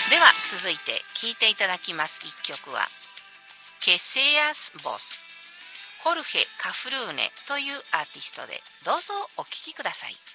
では続いて聴いていただきます一曲はケセアス・ボス、ホルヘ・カフルーネというアーティストで、どうぞお聴きください。